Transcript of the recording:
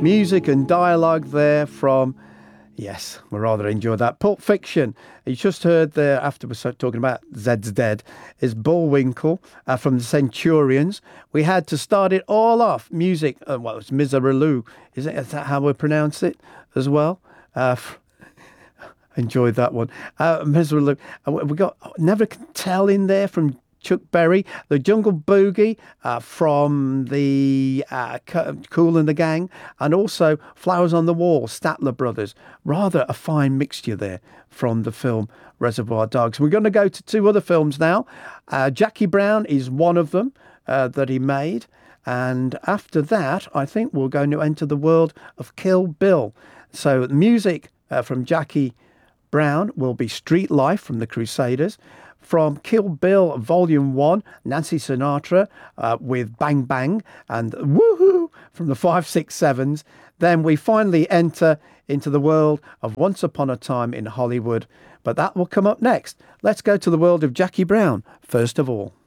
music and dialogue there from, yes, we rather enjoyed that. Pulp Fiction. You just heard there, after we started talking about Zed's Dead, is Bullwinkle from the Centurions. We had to start it all off. Music, well, it's Miseraloo. Is that how we pronounce it as well? Enjoyed that one. Miseraloo. We got Never Can Tell in there from Chuck Berry, the Jungle Boogie from the Kool and the Gang, and also Flowers on the Wall, Statler Brothers. Rather a fine mixture there from the film Reservoir Dogs. We're going to go to two other films now. Jackie Brown is one of them that he made. And after that, I think we're going to enter the world of Kill Bill. So music from Jackie Brown will be Street Life from the Crusaders. From Kill Bill Volume 1, Nancy Sinatra with Bang Bang and Woohoo from the 567s. Then we finally enter into the world of Once Upon a Time in Hollywood. But that will come up next. Let's go to the world of Jackie Brown first of all.